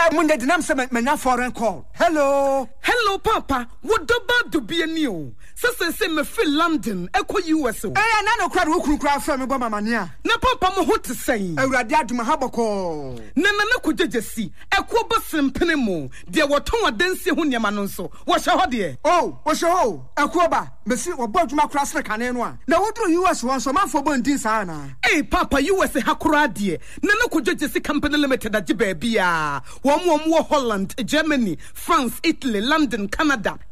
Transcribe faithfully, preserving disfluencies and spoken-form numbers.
Monday dinam se menya foreign call. Hello. Hello papa. What do do be a new? Sase say me feel London ekọ U S O. Eh na no kra wo kru kra fa me boma mania. Na papa mo ho te say. Awurade aduma haboko. Na na na ko jejesi ekọ bosempene mo. De woton adansi ho niam no nso. Wo hye ho de. Oh, wo hye ho. Ekọ ba. Mesi wo boduma kra sre kane no a. Na wodro U S won so manfo bondin sa na. Eh papa U S hakura de. Na na ko jejesi company limited age ba bia. Wo mo mo Holland, Germany, France, Italy, London, Canada.